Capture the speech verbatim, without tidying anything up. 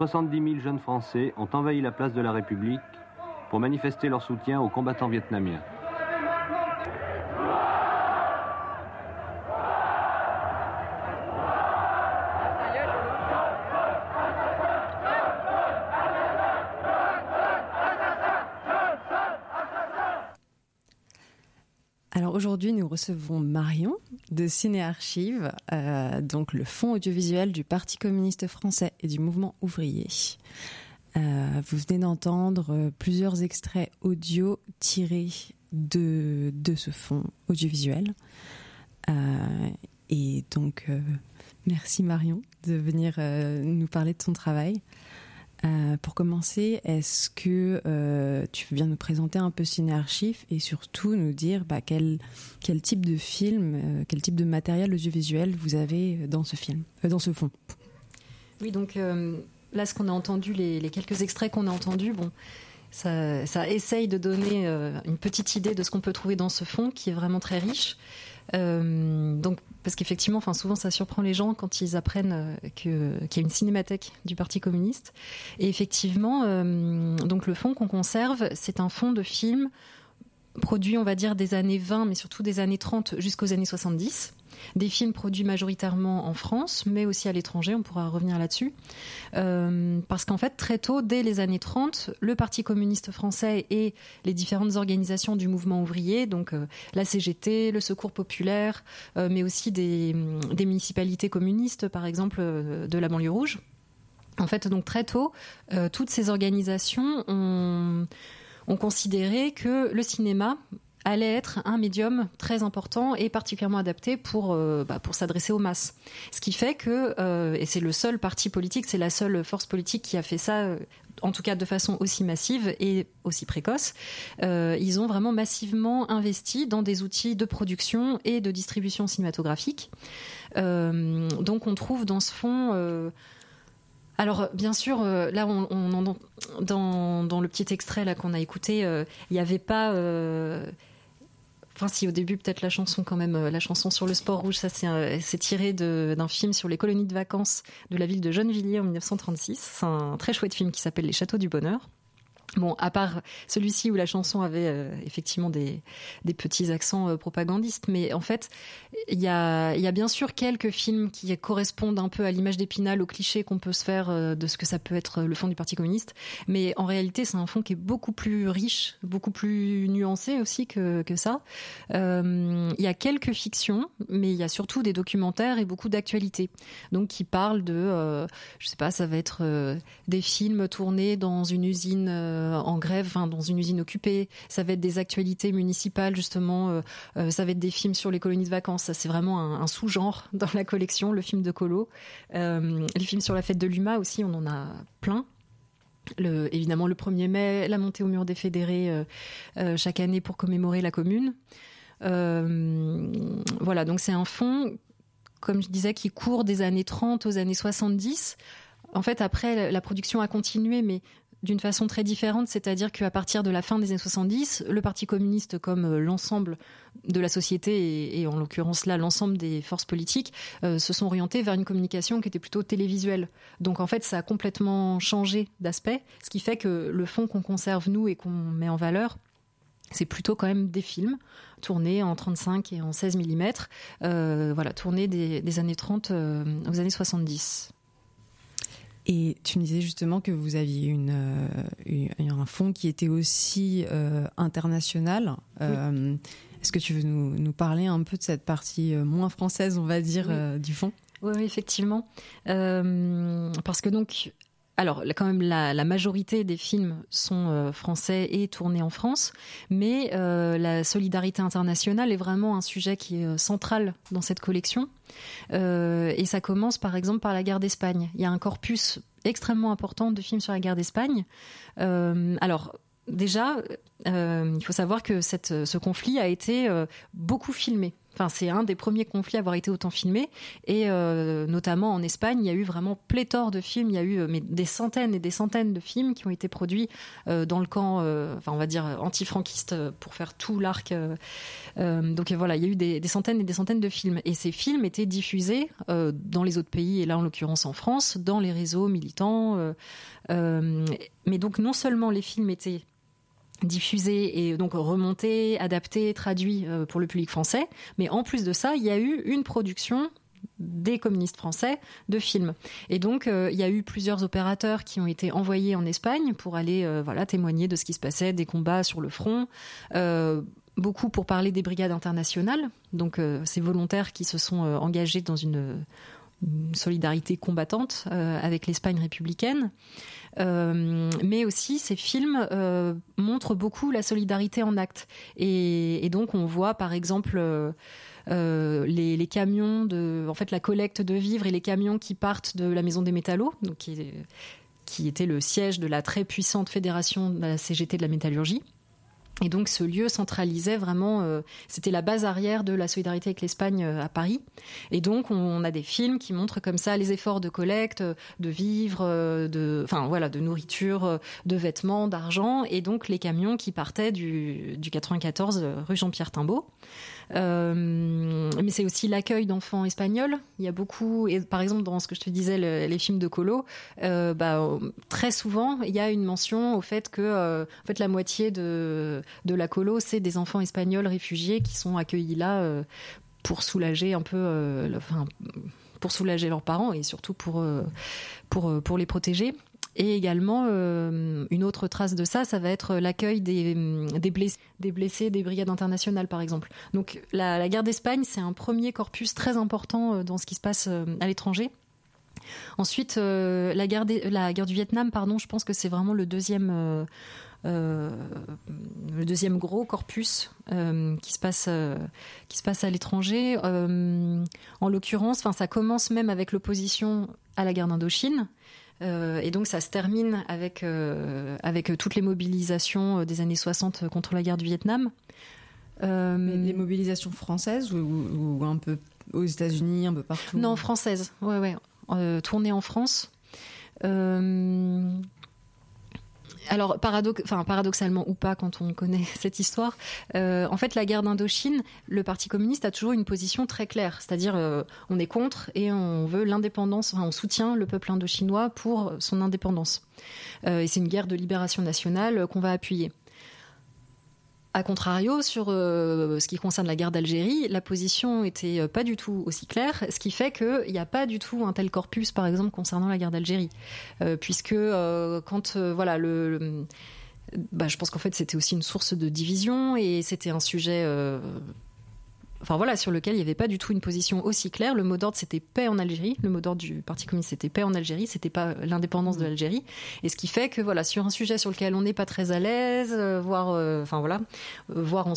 soixante-dix mille jeunes Français ont envahi la place de la République pour manifester leur soutien aux combattants vietnamiens. Alors aujourd'hui, nous recevons Marion de Ciné-Archives, euh, donc le fonds audiovisuel du Parti communiste français et du mouvement ouvrier. Euh, vous venez d'entendre plusieurs extraits audio tirés de, de ce fonds audiovisuel. Euh, et donc, euh, merci Marion de venir euh, nous parler de ton travail. Euh, pour commencer, est-ce que euh, tu veux bien nous présenter un peu Ciné-Archives et surtout nous dire bah, quel, quel type de film, euh, quel type de matériel audiovisuel vous avez dans ce film, euh, dans ce fond? Oui, donc euh, là, ce qu'on a entendu, les, les quelques extraits qu'on a entendus, bon, ça, ça essaye de donner euh, une petite idée de ce qu'on peut trouver dans ce fond qui est vraiment très riche. Euh, donc, parce qu'effectivement, enfin, souvent ça surprend les gens quand ils apprennent que, qu'il y a une cinémathèque du Parti communiste. Et effectivement, euh, donc le fonds qu'on conserve, c'est un fonds de films produits, on va dire, des années vingt, mais surtout des années trente jusqu'aux années soixante-dix. Des films produits majoritairement en France, mais aussi à l'étranger, on pourra revenir là-dessus. Euh, parce qu'en fait, très tôt, dès les années trente, le Parti communiste français et les différentes organisations du mouvement ouvrier, donc euh, la C G T, le Secours populaire, euh, mais aussi des, des municipalités communistes, par exemple, euh, de la banlieue rouge. En fait, donc très tôt, euh, toutes ces organisations ont, ont considéré que le cinéma allait être un médium très important et particulièrement adapté pour, euh, bah, pour s'adresser aux masses. Ce qui fait que, euh, et c'est le seul parti politique, c'est la seule force politique qui a fait ça, euh, en tout cas de façon aussi massive et aussi précoce, euh, ils ont vraiment massivement investi dans des outils de production et de distribution cinématographique. Euh, donc on trouve dans ce fonds... Euh, Alors, bien sûr, euh, là, on, on, dans, dans le petit extrait là, qu'on a écouté, il euh, n'y avait pas... Euh, Enfin, si au début, peut-être la chanson quand même, la chanson sur le sport rouge, ça c'est, un, c'est tiré de, d'un film sur les colonies de vacances de la ville de Gennevilliers en dix-neuf cent trente-six. C'est un très chouette film qui s'appelle Les Châteaux du Bonheur. Bon, à part celui-ci où la chanson avait euh, effectivement des, des petits accents euh, propagandistes, mais en fait, il y a, y a bien sûr quelques films qui correspondent un peu à l'image d'Épinal, au cliché qu'on peut se faire euh, de ce que ça peut être le fond du Parti communiste, mais en réalité, c'est un fond qui est beaucoup plus riche, beaucoup plus nuancé aussi que, que ça. Il euh, y a quelques fictions, mais il y a surtout des documentaires et beaucoup d'actualités, donc qui parlent de, euh, je sais pas, ça va être euh, des films tournés dans une usine euh, en grève, enfin, dans une usine occupée. Ça va être des actualités municipales, justement. Euh, euh, ça va être des films sur les colonies de vacances. Ça, c'est vraiment un, un sous-genre dans la collection, le film de colo. Euh, les films sur la fête de l'U M A aussi, on en a plein. Le, évidemment, le premier mai, la montée au mur des fédérés euh, euh, chaque année pour commémorer la Commune. Euh, voilà, donc c'est un fonds, comme je disais, qui court des années trente aux années soixante-dix. En fait, après, la production a continué, mais d'une façon très différente, c'est-à-dire qu'à partir de la fin des années soixante-dix, le Parti communiste, comme l'ensemble de la société, et, et en l'occurrence là, l'ensemble des forces politiques, euh, se sont orientés vers une communication qui était plutôt télévisuelle. Donc en fait, ça a complètement changé d'aspect, ce qui fait que le fond qu'on conserve, nous, et qu'on met en valeur, c'est plutôt quand même des films tournés en trente-cinq et en seize millimètres, euh, voilà, tournés des, des années trente euh, aux années soixante-dix. Et tu me disais justement que vous aviez une, euh, une, un fonds qui était aussi euh, international. Euh, oui. Est-ce que tu veux nous, nous parler un peu de cette partie moins française, on va dire, oui. euh, du fonds ? Oui, oui, effectivement. Euh, parce que donc... Alors, quand même, la, la majorité des films sont euh, français et tournés en France, mais euh, la solidarité internationale est vraiment un sujet qui est euh, central dans cette collection. Euh, et ça commence, par exemple, par la guerre d'Espagne. Il y a un corpus extrêmement important de films sur la guerre d'Espagne. Euh, alors... Déjà, euh, il faut savoir que cette, ce conflit a été euh, beaucoup filmé Enfin, c'est un des premiers conflits à avoir été autant filmé. Et euh, notamment en Espagne, il y a eu vraiment pléthore de films. Il y a eu euh, mais des centaines et des centaines de films qui ont été produits euh, dans le camp, euh, enfin, on va dire, anti-franquiste euh, pour faire tout l'arc. Euh, euh, donc euh, voilà, il y a eu des, des centaines et des centaines de films. Et ces films étaient diffusés euh, dans les autres pays, et là en l'occurrence en France, dans les réseaux militants. Euh, euh, mais donc non seulement les films étaient diffusé et donc remonté, adapté, traduit euh, pour le public français. Mais en plus de ça, il y a eu une production des communistes français de films. Et donc, euh, il y a eu plusieurs opérateurs qui ont été envoyés en Espagne pour aller euh, voilà, témoigner de ce qui se passait, des combats sur le front. Euh, beaucoup pour parler des brigades internationales, donc euh, ces volontaires qui se sont euh, engagés dans une, une solidarité combattante euh, avec l'Espagne républicaine. Euh, mais aussi ces films euh, montrent beaucoup la solidarité en actes et, et donc on voit par exemple euh, euh, les, les camions de, en fait la collecte de vivres et les camions qui partent de la Maison des Métallos, donc qui, qui était le siège de la très puissante fédération de la C G T de la métallurgie. Et donc ce lieu centralisait vraiment, euh, c'était la base arrière de la solidarité avec l'Espagne euh, à Paris. Et donc on a des films qui montrent comme ça les efforts de collecte, de vivres, euh, de, enfin voilà, de nourriture, euh, de vêtements, d'argent, et donc les camions qui partaient du, du quatre-vingt-quatorze rue Jean-Pierre Timbaud. Euh, mais c'est aussi l'accueil d'enfants espagnols. Il y a beaucoup, et par exemple dans ce que je te disais, le, les films de colo, euh, bah, très souvent il y a une mention au fait que euh, en fait la moitié de de la colo, c'est des enfants espagnols réfugiés qui sont accueillis là euh, pour soulager un peu, euh, le, enfin, pour soulager leurs parents et surtout pour euh, pour pour les protéger. Et également, euh, une autre trace de ça, ça va être l'accueil des, des, blessés, des blessés des brigades internationales, par exemple. Donc la, la guerre d'Espagne, c'est un premier corpus très important dans ce qui se passe à l'étranger. Ensuite, euh, la, guerre des, la guerre du Vietnam, pardon, je pense que c'est vraiment le deuxième... Euh, Euh, le deuxième gros corpus euh, qui se passe euh, qui se passe à l'étranger. Euh, en l'occurrence, enfin ça commence même avec l'opposition à la guerre d'Indochine. Euh, et donc ça se termine avec euh, avec toutes les mobilisations des années soixante contre la guerre du Vietnam. Euh, Mais les mobilisations françaises ou, ou, ou un peu aux États-Unis, un peu partout? Non, françaises. Ouais, ouais. Euh, tournées en France. Euh, Alors, paradox- enfin, paradoxalement ou pas, quand on connaît cette histoire, euh, en fait, la guerre d'Indochine, le Parti communiste a toujours une position très claire. C'est-à-dire, euh, on est contre et on veut l'indépendance, enfin, on soutient le peuple indochinois pour son indépendance. Euh, et c'est une guerre de libération nationale qu'on va appuyer. A contrario, sur euh, ce qui concerne la guerre d'Algérie, la position était pas du tout aussi claire, ce qui fait qu'il n'y a pas du tout un tel corpus, par exemple, concernant la guerre d'Algérie. Euh, puisque euh, quand, euh, voilà, le... le bah, je pense qu'en fait, c'était aussi une source de division et c'était un sujet... Euh, Enfin voilà, sur lequel il n'y avait pas du tout une position aussi claire. Le mot d'ordre, c'était paix en Algérie. Le mot d'ordre du Parti communiste, c'était paix en Algérie. C'était pas l'indépendance de l'Algérie. Et ce qui fait que voilà, sur un sujet sur lequel on n'est pas très à l'aise, euh, voire, euh, enfin voilà, euh, voire on,